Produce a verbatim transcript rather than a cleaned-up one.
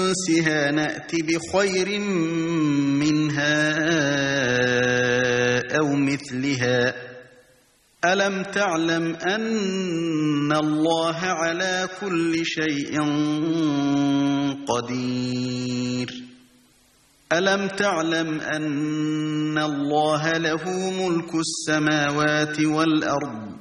ننسها نأت بخير منها أو مثلها ألم تعلم أن الله على كل شيء قدير ألم تعلم أن الله له ملك السماوات والأرض